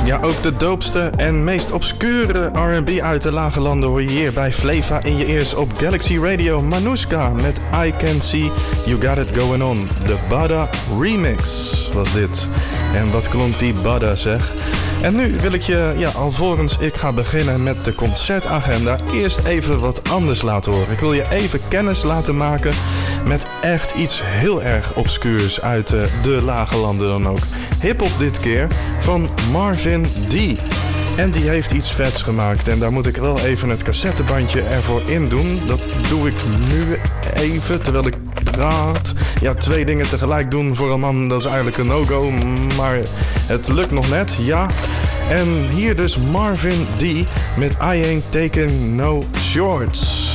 Ja, ook de doopste en meest obscure R&B uit de lage landen hoor je hier bij Flava in je ears op Galaxy Radio. Manushka met I Can See You Got It Going On. De Bada remix was dit. En wat klonk die Bada zeg. En nu wil ik je, alvorens ik ga beginnen met de concertagenda, eerst even wat anders laten horen. Ik wil je even kennis laten maken met echt iets heel erg obscuurs uit de lage landen dan ook. Hip-hop dit keer van Marvin D. En die heeft iets vets gemaakt. En daar moet ik wel even het cassettebandje ervoor in doen. Dat doe ik nu even, terwijl ik praat. Ja, 2 dingen tegelijk doen voor een man, dat is eigenlijk een no-go. Maar het lukt nog net, ja. En hier dus Marvin D. met I Ain't Taking No Shorts.